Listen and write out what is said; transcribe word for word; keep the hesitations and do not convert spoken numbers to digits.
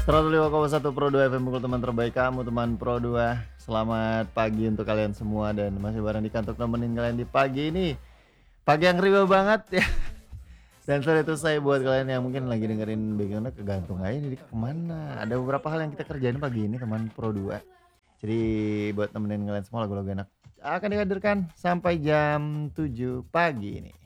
seratus lima koma satu Pro dua F M Pukul teman terbaik kamu, teman Pro dua. Selamat pagi untuk kalian semua dan masih bareng Dika untuk nemenin kalian di pagi ini. Pagi yang riuh banget ya. Dan sore itu saya buat kalian yang mungkin lagi dengerin background kegantung aja nih Dika kemana. Ada beberapa hal yang kita kerjain pagi ini teman Pro dua. Jadi buat nemenin kalian semua lagu-lagu enak akan dihadirkan sampai jam tujuh pagi ini.